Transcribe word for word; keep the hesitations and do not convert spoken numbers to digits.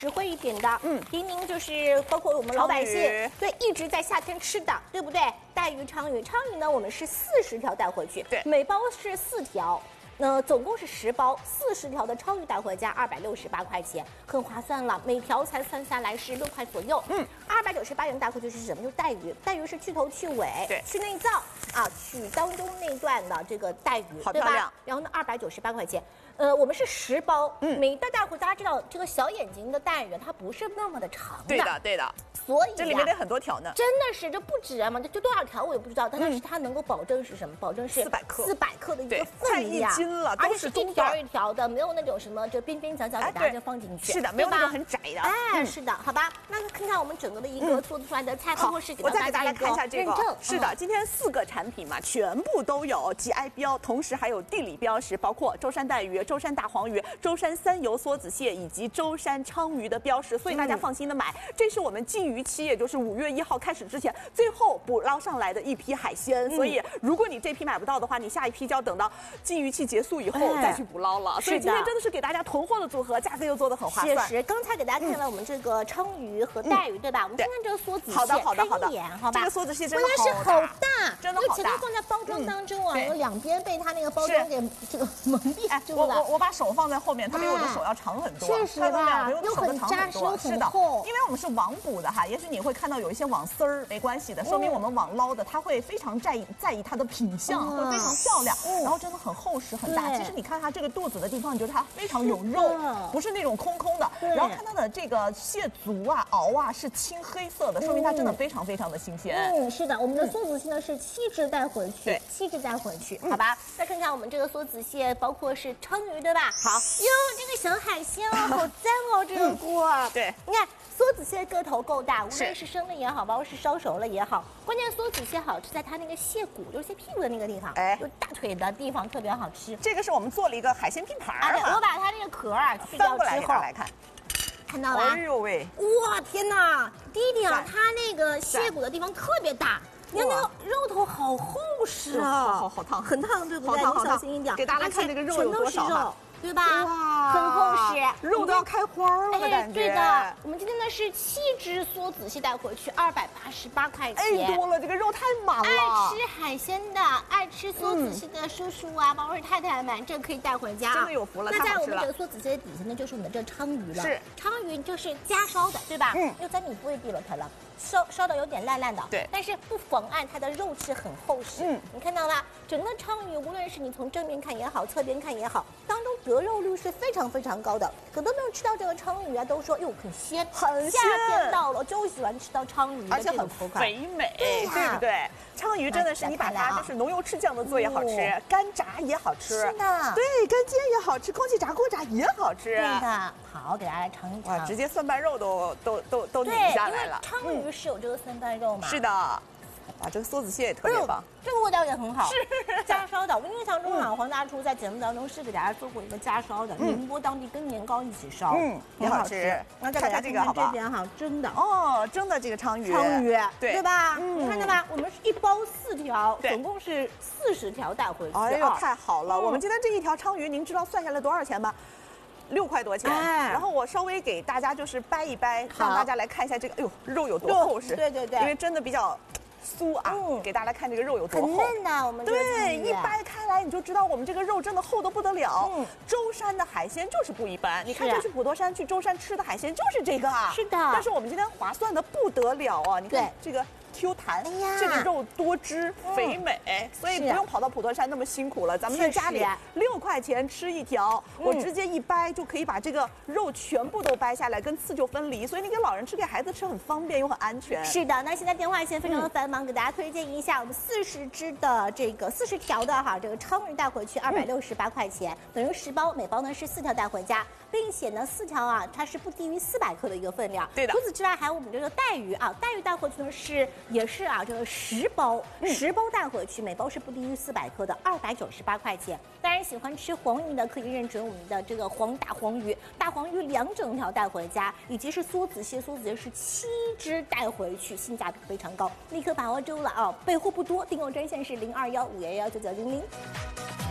实惠一点的，嗯，平民就是包括我们老百姓，对，一直在夏天吃的，对不对？带鱼、鲳鱼，鲳鱼呢，我们是四十条带回去， 对， 每包是四条。那总共是十包，四十条的鲳鱼带回家，二百六十八块钱，很划算了。每条才算下来是六块左右。嗯，二百九十八元带回去是什么？就是带鱼，带鱼是去头去尾， 对， 去内脏啊，取当中那段的这个带鱼， 好漂亮。 然后呢，二百九十八块钱。呃，我们是十包，嗯，每一袋带回大家知道，这个小眼睛的带鱼它不是那么的长的， 对的，对的。 所以、啊、 这里面得很多条呢， 真的是这不止啊嘛，这就多少条我也不知道，但是它能够保证是什么？保证是四百克， 四百克的一个分快量， 一斤了， 而且是一条一条的，没有那种什么就边边角角给大家就放进去， 是的，没有那种很窄的。 哎，是的，好吧，那看看我们整个的一个做出来的菜，或是给我再给大家看一下这个，是的， 嗯、 今天四个产品嘛，全部都有 G I 标，同时还有地理标识，包括舟山带鱼、舟山大黄鱼、舟山三油梭子蟹以及舟山鲳鱼的标识，所以大家放心的买。嗯、这是我们禁渔期，也就是五月一号开始之前最后捕捞上来的一批海鲜，嗯、所以如果你这批买不到的话，你下一批就要等到禁渔期结束以后再去捕捞了。哎、所以今天真的是给大家囤货的组合，价格又做得很划算。 确实，刚才给大家看了我们这个鲳鱼和带鱼，嗯、对吧？我们看看这个梭子蟹， 好的好的好的， 好吧？ 这个梭子蟹真的好大， 真的好大， 前面放在包装当中啊，有两边被它那个包装给这个蒙蔽住了。 我我我把手放在后面，它比我的手要长很多， 确实吧， 又很扎实又很厚。 因为我们是网捕的哈，也许你会看到有一些网丝儿，没关系的，说明我们网捞的，它会非常在意在意它的品相，会非常漂亮，然后真的很厚实很大。其实你看它这个肚子的地方，你觉得它非常有肉，不是那种空空的。然后看它的这个蟹足啊、螯啊是青黑色的，说明它真的非常非常的新鲜。 嗯，是的，我们的梭子蟹呢是七只带回去，对，七只带回去，好吧？再看看我们这个梭子蟹，包括是鲳鱼，对吧？ 好， 哟，这个小海鲜哦，好赞哦，这个锅。 对， 你看梭子蟹个头够大，无论是生的也好，包括是烧熟了也好，关键梭子蟹好吃在它那个蟹骨，就是蟹屁股的那个地方，哎，就大腿的地方特别好吃。 这个是我们做了一个海鲜拼盘啊，我把它那个壳啊去掉之后来看。 看到了， 哎呦喂！ 哇，天哪！第一点啊，它那个蟹骨的地方特别大，你看那个肉头好厚实啊， 好好好烫， 很烫，对不对？ 你小心一点， 给大家看这个肉有多少哈。 对吧？哇，很厚实， 肉都要开花了的感觉。 对的，我们今天呢是七只梭子蟹带回去，二百八十八块钱。 哎，多了，这个肉太满了。 爱吃海鲜的，爱吃梭子蟹的叔叔啊，包括是太太们，这可以带回家。 真的有福了， 那在我们这个梭子蟹底下呢，就是我们的这鲳鱼了。 是， 鲳鱼就是加烧的，对吧？嗯，又在你胃地了，可能烧烧的有点烂烂的。 对， 但是不妨碍它的肉质很厚实。嗯，你看到了，整个鲳鱼，无论是你从正面看也好，侧边看也好，当中得肉率是非常非常高的。很多朋友吃到这个鲳鱼啊，都说哟很鲜， 很鲜。 夏天到了就喜欢吃到鲳鱼的这种口感， 肥美，对不对？鲳鱼真的是你把它就是浓油赤酱的做也好吃，干炸也好吃， 是的， 对，干煎也好吃，空气炸锅炸也好吃。 对的，好，给大家来尝一尝。 哇，直接蒜瓣肉都都都都拧下来了。 鲳鱼是有这个蒜瓣肉嘛？ 是的。哇，这个梭子蟹也特别棒， 这个味道也很好， 是加烧的。我印象中啊，黄大厨在节目当中是给大家做过一个加烧的，宁波当地跟年糕一起烧， 嗯，也好吃。 那再给大家看看这边哈，蒸的哦，蒸的这个鲳鱼， 鲳鱼， 对对吧？你看到吧？我们是一包四条，总共是四十条带回去。 哎呦，太好了！我们今天这一条鲳鱼，您知道算下来多少钱吗？六块多钱，哎、然后我稍微给大家就是掰一掰，让大家来看一下这个，哎呦，肉有多厚实， 对对对， 因为真的比较酥啊，嗯、给大家看这个肉有多厚， 很嫩的，我们对，一掰开来你就知道我们这个肉真的厚得不得了。嗯，舟山的海鲜就是不一般，你看这去普陀山去舟山吃的海鲜就是这个啊， 是的， 但是我们今天划算的不得了啊，你看这个。Q 弹，哎呀，这个肉多汁肥美，嗯、所以不用跑到普陀山那么辛苦了。咱们在家里六块钱吃一条，嗯、我直接一掰就可以把这个肉全部都掰下来，跟刺就分离，所以你给老人吃、给孩子吃很方便又很安全。 是的，那现在电话线非常的繁忙，嗯、给大家推荐一下我们四十只的这个四十条的哈，这个鲳鱼带回去二百六十八块钱，嗯、等于十包，每包呢是四条带回家，并且呢四条啊它是不低于四百克的一个分量。 对的。 除此之外，还有我们这个带鱼啊，带鱼带回去呢是也是啊这个。十包，十包带回去，每包是不低于四百克的，二百九十八块钱。当然，喜欢吃黄鱼的可以认准我们的这个黄大黄鱼，大黄鱼两整条带回家，以及是梭子蟹，梭子蟹是七只带回去，性价比非常高，立刻把握住了啊！备货不多，订购专线是零二幺五幺幺九九零零。